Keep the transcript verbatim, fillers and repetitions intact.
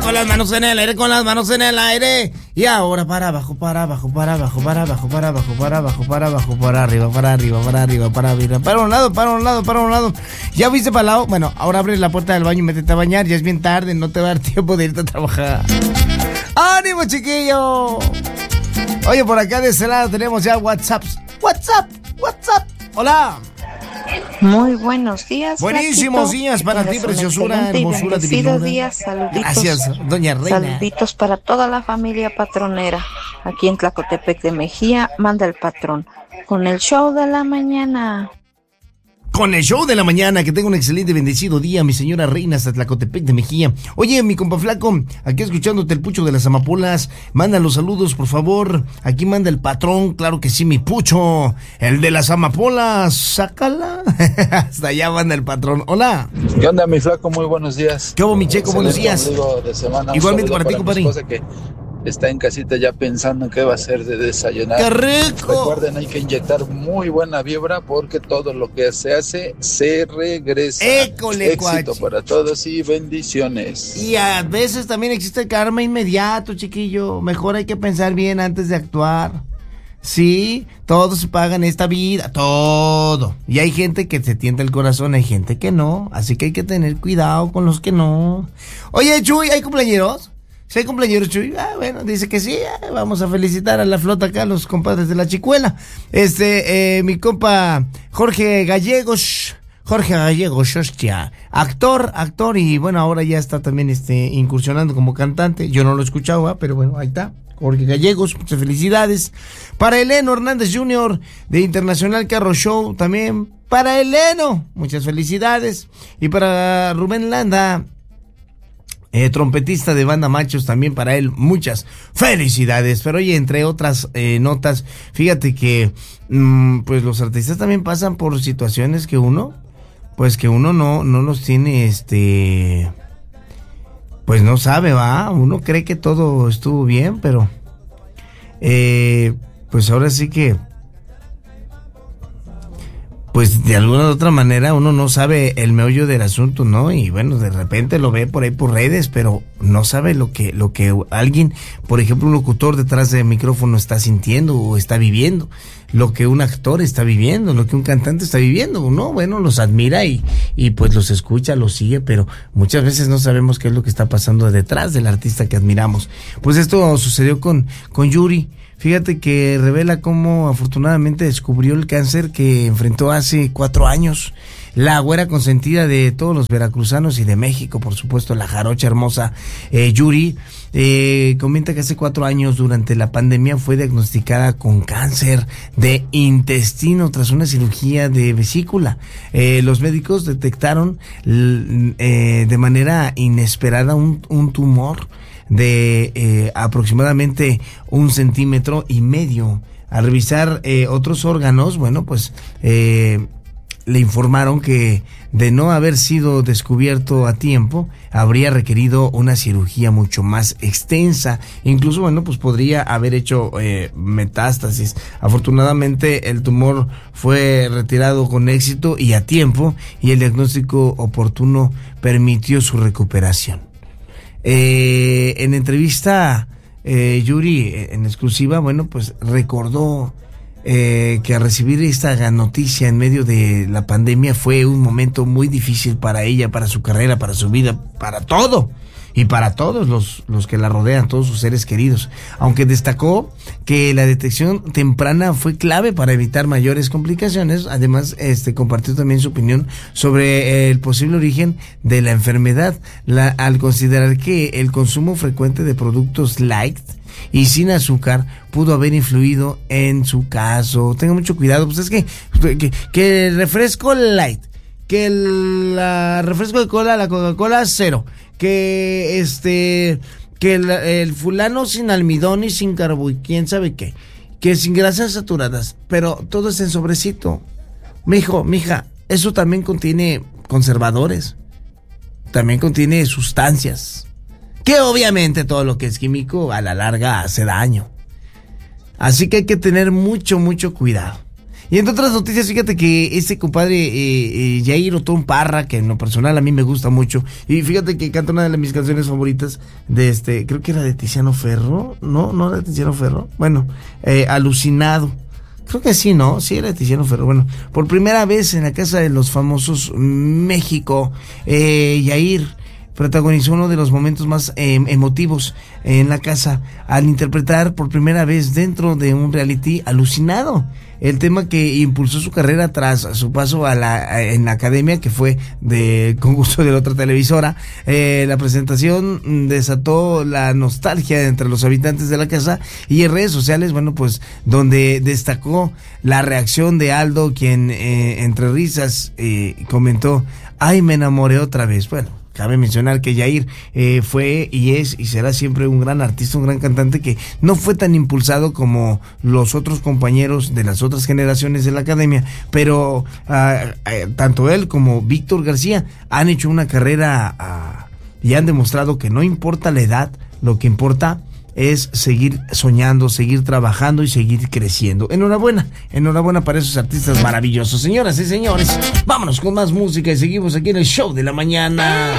con las manos en el aire, con las manos en el aire. Y ahora para abajo, para abajo, para abajo, para abajo, para abajo, para abajo, para abajo, para arriba, para arriba, para arriba, para arriba, para un lado, para un lado, para un lado. ¿Ya viste para el lado? Bueno, ahora abres la puerta del baño y métete a bañar. Ya es bien tarde, no te va a dar tiempo de irte a trabajar. ¡Ánimo, chiquillo! Oye, por acá de ese lado tenemos ya WhatsApp. WhatsApp, WhatsApp. Hola. Muy buenos días. Buenísimos Flaquito. Días para ti, preciosura, hermosura, divina. Días, saluditos. Gracias, doña Reina. Saluditos para toda la familia patronera. Aquí en Tlacotepec de Mejía, manda el patrón. Con el show de la mañana. Con el show de la mañana, que tenga un excelente bendecido día, mi señora Reina, hasta Tlacotepec de Mejía. Oye, mi compa Flaco, aquí escuchándote el Pucho de las Amapolas, manda los saludos, por favor. Aquí manda el patrón, claro que sí, mi Pucho, el de las Amapolas, sácala. Hasta allá manda el patrón. Hola. ¿Qué onda, mi Flaco? Muy buenos días. ¿Qué hubo, mi Checo? Buenos días. De semana. Igualmente para ti, compadre. Que está en casita ya pensando en qué va a hacer de desayunar. ¡Qué rico! Recuerden, hay que inyectar muy buena vibra porque todo lo que se hace se regresa. ¡École, Éxito cuachi! Para todos y bendiciones. Y a veces también existe el karma inmediato, chiquillo. Mejor hay que pensar bien antes de actuar. Sí, todo se paga en esta vida, todo. Y hay gente que se tienta el corazón, hay gente que no. Así que hay que tener cuidado con los que no. Oye, Chuy, ¿hay cumpleañeros? ¿Sí hay cumpleaños, Chuy? Ah, bueno, dice que sí. Ah, vamos a felicitar a la flota acá, los compadres de la Chicuela. Este, eh, mi compa Jorge Gallegos. Jorge Gallegos, hostia. Actor, actor, y bueno, ahora ya está también este, incursionando como cantante. Yo no lo escuchaba, pero bueno, ahí está. Jorge Gallegos, muchas felicidades. Para Eleno Hernández junior de Internacional Carro Show, también. Para Eleno, muchas felicidades. Y para Rubén Landa, Eh, trompetista de Banda Machos, también para él muchas felicidades. Pero oye, entre otras eh, notas, fíjate que mmm, pues los artistas también pasan por situaciones que uno, pues que uno no, no los tiene, este, pues no sabe, va, uno cree que todo estuvo bien, pero eh, pues ahora sí que pues de alguna u otra manera uno no sabe el meollo del asunto, ¿no? Y bueno, de repente lo ve por ahí por redes, pero no sabe lo que, lo que alguien, por ejemplo, un locutor detrás del micrófono está sintiendo o está viviendo, lo que un actor está viviendo, lo que un cantante está viviendo, ¿no? Bueno, los admira y, y pues los escucha, los sigue, pero muchas veces no sabemos qué es lo que está pasando detrás del artista que admiramos. Pues esto sucedió con, con Yuri. Fíjate que revela cómo afortunadamente descubrió el cáncer que enfrentó hace cuatro años. La güera consentida de todos los veracruzanos y de México, por supuesto, la jarocha hermosa eh, Yuri, eh, comenta que hace cuatro años durante la pandemia fue diagnosticada con cáncer de intestino tras una cirugía de vesícula. Eh, los médicos detectaron eh, de manera inesperada un, un tumor de eh, aproximadamente un centímetro y medio. Al revisar eh, otros órganos, bueno, pues eh, le informaron que de no haber sido descubierto a tiempo, habría requerido una cirugía mucho más extensa. Incluso, bueno, pues podría haber hecho eh, metástasis. Afortunadamente, el tumor fue retirado con éxito y a tiempo, y el diagnóstico oportuno permitió su recuperación. Eh, en entrevista, eh, Yuri, en exclusiva, bueno, pues recordó eh, que al recibir esta noticia en medio de la pandemia fue un momento muy difícil para ella, para su carrera, para su vida, para todo. Y para todos los, los que la rodean, todos sus seres queridos. Aunque destacó que la detección temprana fue clave para evitar mayores complicaciones. Además, este compartió también su opinión sobre el posible origen de la enfermedad, la, al considerar que el consumo frecuente de productos light y sin azúcar pudo haber influido en su caso. Tenga mucho cuidado, pues es que, que, que el refresco light, que el la refresco de cola, la Coca-Cola cero, que este, que el, el fulano sin almidón y sin carbo y quién sabe qué, que sin grasas saturadas, pero todo es en sobrecito. Mijo, mija, eso también contiene conservadores, también contiene sustancias, que obviamente todo lo que es químico a la larga hace daño. Así que hay que tener mucho, mucho cuidado. Y entre otras noticias, fíjate que este compadre eh, eh, Yair Otón Parra, que en lo personal a mí me gusta mucho, y fíjate que canta una de mis canciones favoritas de este, creo que era de Tiziano Ferro, no, no era de Tiziano Ferro, bueno, eh, Alucinado. Creo que sí, ¿no? Sí, era de Tiziano Ferro. Bueno, por primera vez en la Casa de los Famosos México, eh, Yair protagonizó uno de los momentos más eh, emotivos en la casa al interpretar por primera vez dentro de un reality Alucinado, el tema que impulsó su carrera tras su paso a la a, en la academia, que fue de concurso de la otra televisora. Eh, la presentación desató la nostalgia entre los habitantes de la casa y en redes sociales, bueno, pues donde destacó la reacción de Aldo, quien eh, entre risas eh, comentó: "Ay, me enamoré otra vez". Bueno, cabe mencionar que Yair eh, fue y es y será siempre un gran artista, un gran cantante que no fue tan impulsado como los otros compañeros de las otras generaciones de la academia, pero uh, eh, tanto él como Víctor García han hecho una carrera uh, y han demostrado que no importa la edad, lo que importa es seguir soñando, seguir trabajando y seguir creciendo. Enhorabuena, enhorabuena para esos artistas maravillosos. Señoras y señores, vámonos con más música y seguimos aquí en el show de la mañana.